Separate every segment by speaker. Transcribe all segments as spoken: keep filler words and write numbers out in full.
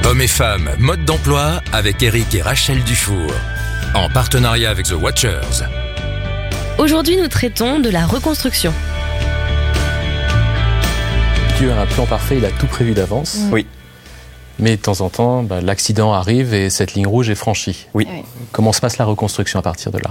Speaker 1: Hommes et femmes, mode d'emploi avec Eric et Rachel Dufour. En partenariat avec The Watchers.
Speaker 2: Aujourd'hui, nous traitons de la reconstruction.
Speaker 3: Dieu a un plan parfait, il a tout prévu d'avance.
Speaker 4: Mmh. Oui.
Speaker 3: Mais de temps en temps, bah, l'accident arrive et cette ligne rouge est franchie.
Speaker 4: Oui.
Speaker 2: oui.
Speaker 3: Comment se passe la reconstruction à partir de là ?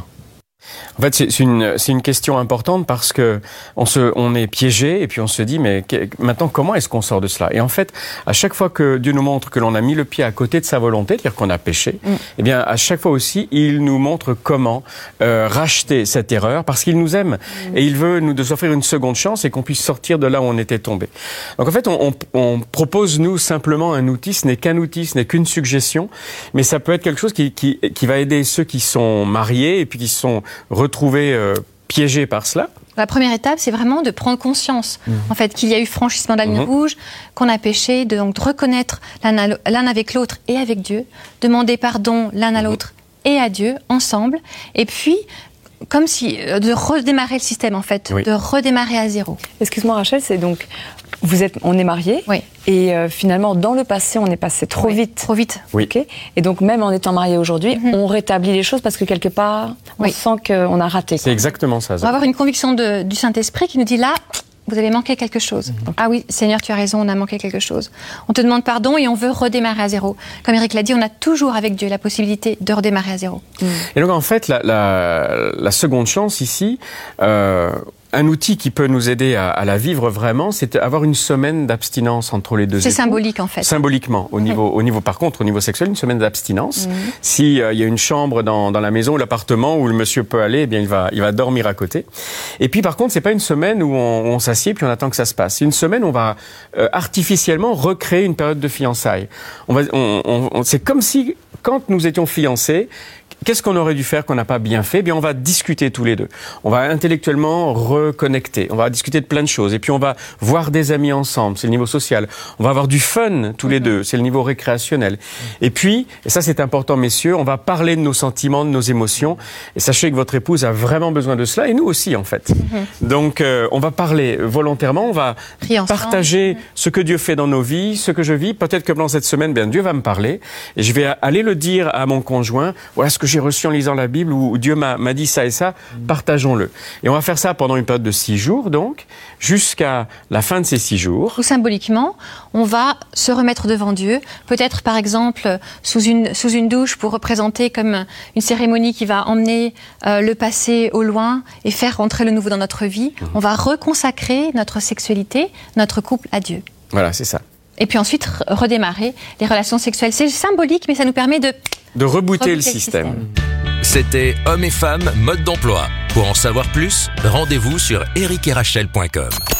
Speaker 4: En fait, c'est, c'est, une, c'est une question importante parce que on, se, on est piégé et puis on se dit, mais que, maintenant, comment est-ce qu'on sort de cela ? Et en fait, à chaque fois que Dieu nous montre que l'on a mis le pied à côté de sa volonté, c'est-à-dire qu'on a péché, mm. eh bien, à chaque fois aussi, il nous montre comment euh, racheter cette erreur parce qu'il nous aime mm. et il veut nous offrir une seconde chance et qu'on puisse sortir de là où on était tombé. Donc, en fait, on, on, on propose, nous, simplement un outil. Ce n'est qu'un outil, ce n'est qu'une suggestion, mais ça peut être quelque chose qui, qui, qui va aider ceux qui sont mariés et puis qui sont retrouvés euh, piégés par cela.
Speaker 5: La première étape, c'est vraiment de prendre conscience, mmh. en fait, qu'il y a eu franchissement de la ligne mmh. rouge, qu'on a péché, de, donc de reconnaître l'un, l'un avec l'autre et avec Dieu, demander pardon l'un à l'autre mmh. et à Dieu, ensemble, et puis, comme si, de redémarrer le système, en fait, oui. de redémarrer à zéro.
Speaker 6: Excuse-moi Rachel, c'est donc, vous êtes, on est mariés,
Speaker 5: oui.
Speaker 6: et euh, finalement, dans le passé, on est passé trop
Speaker 5: oui.
Speaker 6: vite.
Speaker 5: Trop vite.
Speaker 4: Oui.
Speaker 6: Okay, et donc, même en étant mariés aujourd'hui, mm-hmm. on rétablit les choses parce que quelque part, on
Speaker 5: oui.
Speaker 6: sent qu'on a raté.
Speaker 4: C'est
Speaker 6: quoi.
Speaker 4: exactement ça.
Speaker 5: On va avoir une conviction de, du Saint-Esprit qui nous dit là, vous avez manqué quelque chose. Mm-hmm. Ah oui, Seigneur, tu as raison, on a manqué quelque chose. On te demande pardon et on veut redémarrer à zéro. Comme Eric l'a dit, on a toujours avec Dieu la possibilité de redémarrer à zéro.
Speaker 4: Mm. Et donc, en fait, la, la, la seconde chance ici, euh, un outil qui peut nous aider à, à la vivre vraiment, c'est avoir une semaine d'abstinence entre les deux
Speaker 5: C'est
Speaker 4: époux.
Speaker 5: symbolique, en fait.
Speaker 4: Symboliquement. Au niveau, au niveau, par contre, au niveau sexuel, une semaine d'abstinence. Mmh. Si euh, il y a une chambre dans, dans la maison ou l'appartement où le monsieur peut aller, eh bien, il va, il va dormir à côté. Et puis, par contre, c'est pas une semaine où on, on s'assied puis on attend que ça se passe. C'est une semaine où on va euh, artificiellement recréer une période de fiançailles. On va, on, on, on, c'est comme si, quand nous étions fiancés, qu'est-ce qu'on aurait dû faire qu'on n'a pas bien fait ? Eh bien, on va discuter tous les deux. On va intellectuellement reconnecter. On va discuter de plein de choses. Et puis, on va voir des amis ensemble. C'est le niveau social. On va avoir du fun tous les deux. C'est le niveau récréationnel. Et puis, et ça c'est important, messieurs, on va parler de nos sentiments, de nos émotions. Et sachez que votre épouse a vraiment besoin de cela. Et nous aussi, en fait. Mm-hmm. Donc, euh, on va parler volontairement. On va partager mm-hmm. ce que Dieu fait dans nos vies, ce que je vis. Peut-être que pendant cette semaine, bien, Dieu va me parler. Et je vais aller le dire à mon conjoint. Voilà ce que j'ai reçu en lisant la Bible où Dieu m'a, m'a dit ça et ça, partageons-le. Et on va faire ça pendant une période de six jours, donc, jusqu'à la fin de ces six jours.
Speaker 5: Ou symboliquement, on va se remettre devant Dieu, peut-être par exemple sous une, sous une douche pour représenter comme une cérémonie qui va emmener euh, le passé au loin et faire rentrer le nouveau dans notre vie. Mmh. On va reconsacrer notre sexualité, notre couple à Dieu.
Speaker 4: Voilà, c'est ça.
Speaker 5: Et puis ensuite, redémarrer les relations sexuelles. C'est symbolique, mais ça nous permet de...
Speaker 4: De rebooter le système.
Speaker 1: le système. C'était Hommes et femmes, mode d'emploi. Pour en savoir plus, rendez-vous sur eric et rachel point com.